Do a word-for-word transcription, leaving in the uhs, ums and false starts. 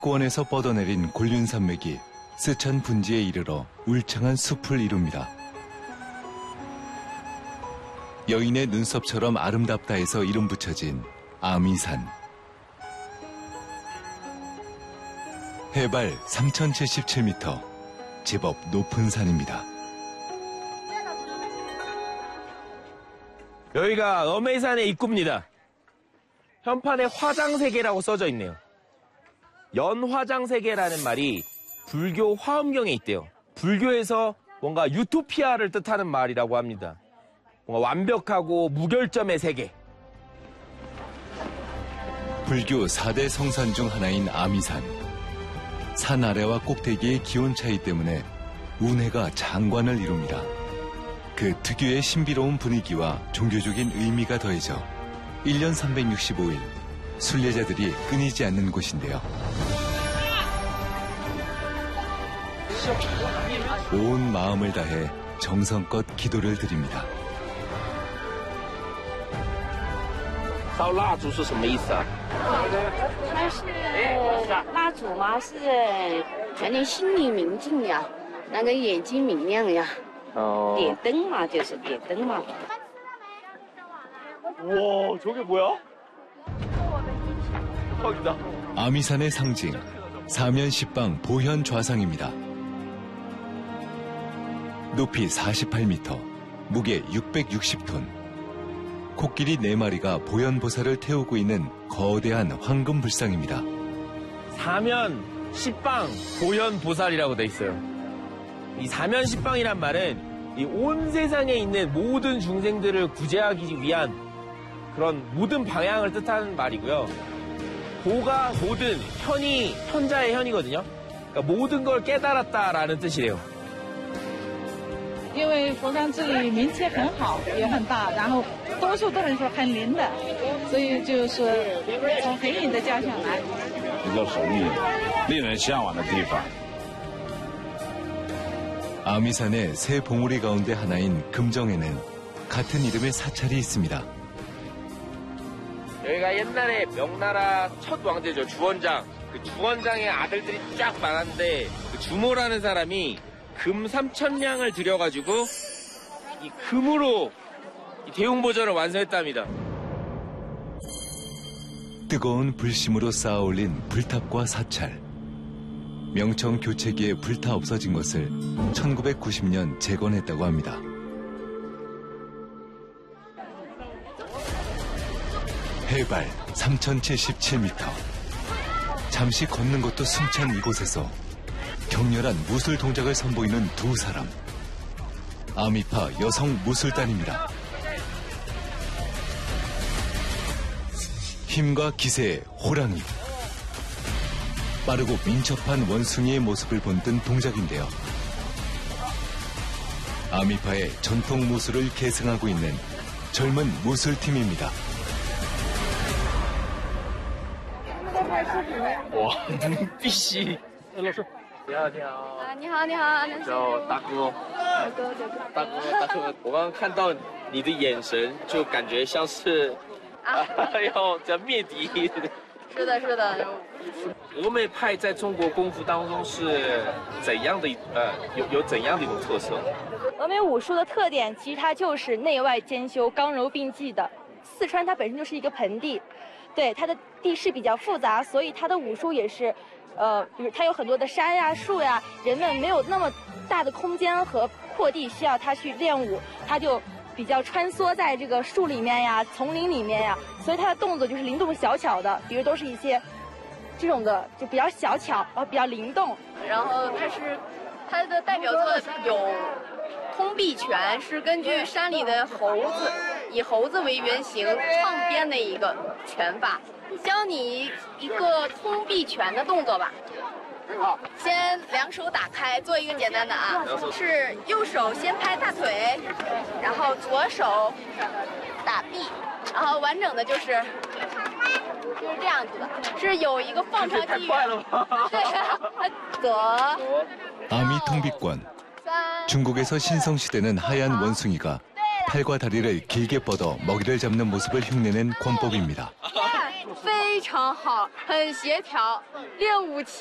특고원에서 뻗어내린 곤륜산맥이 스촨 분지에 이르러 울창한 숲을 이룹니다. 여인의 눈썹처럼 아름답다 해서 이름 붙여진 아미산. 해발 삼천칠십칠 미터, 제법 높은 산입니다. 여기가 어메산의 입구입니다. 현판에 화장세계라고 써져 있네요. 연화장세계라는 말이 불교 화엄경에 있대요. 불교에서 뭔가 유토피아를 뜻하는 말이라고 합니다. 뭔가 완벽하고 무결점의 세계. 불교 사 대 성산 중 하나인 아미산. 산 아래와 꼭대기의 기온 차이 때문에 운해가 장관을 이룹니다. 그 특유의 신비로운 분위기와 종교적인 의미가 더해져 일 년 삼백육십오 일 순례자들이 끊이지 않는 곳인데요. 온 마음을 다해 정성껏 기도를 드립니다. 烧蜡烛是什么意思啊？ 它是蜡烛嘛，是让你心里明净呀，那个眼睛明亮呀。哦。点灯嘛，就是点灯嘛。 우와, 저게 뭐야? 대박이다. 아미산의 상징, 사면십방 보현 좌상입니다. 높이 사십팔 미터, 무게 육백육십 톤. 코끼리 네 마리가 보현보살을 태우고 있는 거대한 황금 불상입니다. 사면 십방 보현 보살이라고 돼 있어요. 이 사면 십방이란 말은 이 온 세상에 있는 모든 중생들을 구제하기 위한 그런 모든 방향을 뜻하는 말이고요. 보가 모든, 현이 현자의 현이거든요. 그러니까 모든 걸 깨달았다라는 뜻이래요. 因为佛山这里名气很好，也很大，然后多数的人说很灵的，所以就是从很远的家乡来。 比较神秘，令人向往的地方。 아미산의 세 봉우리 가운데 하나인 금정에는 같은 이름의 사찰이 있습니다. 여기가 옛날에 명나라 첫 왕제죠. 주원장. 그 주원장의 아들들이 쫙 많았는데 그 주모라는 사람이 금 삼천 냥을 들여가지고 이 금으로 이 대웅보전을 완성했답니다. 뜨거운 불심으로 쌓아올린 불탑과 사찰. 명청 교체기에 불타 없어진 것을 천구백구십 년 재건했다고 합니다. 해발 삼천칠십칠 미터. 잠시 걷는 것도 숨찬 이곳에서 격렬한 무술 동작을 선보이는 두 사람. 아미파 여성 무술단입니다. 힘과 기세의 호랑이. 빠르고 민첩한 원숭이의 모습을 본뜬 동작인데요. 아미파의 전통 무술을 계승하고 있는 젊은 무술팀입니다. 와, 눈빛이. 你好，你好。 啊，你好，你好， 叫大哥。 大哥，大哥。 大哥，大哥，我刚刚看到你的眼神，就感觉像是啊，要要灭敌。 是的，是的。 峨眉派在中国功夫当中是怎样的呃有有怎样的一种特色？ 峨眉武术的特点其实它就是内外兼修、刚柔并济的。四川它本身就是一个盆地，对它的地势比较复杂，所以它的武术也是。 呃，比如它有很多的山呀、树呀，人们没有那么大的空间和阔地需要他去练武，他就比较穿梭在这个树里面呀、丛林里面呀，所以他的动作就是灵动小巧的，比如都是一些这种的，就比较小巧，然后比较灵动。 然后它是它的代表作有通臂拳，是根据山里的猴子，以猴子为原型创编的一个拳法。 教你一个通臂拳的动作吧。好，先两手打开，做一个简单的啊，是右手先拍大腿，然后左手打臂，然后完整的就是就是这样子的，是有一个放长击远。对，左。 아미 통비권. 중국에서 신성시대는 하얀 원숭이가 팔과 다리를 길게 뻗어 먹이를 잡는 모습을 흉내낸 권법입니다. 非常好，很协调，练武奇。